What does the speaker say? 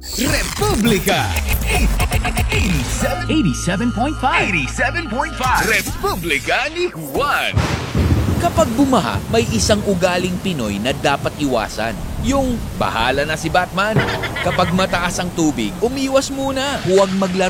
Republika 87.5. Republika ni Juan. Kapag bumaha, may isang ugaling Pinoy na dapat iwasan. Yung bahala na si Batman. Kapag mataas ang tubig, umiwas muna. Huwag maglaro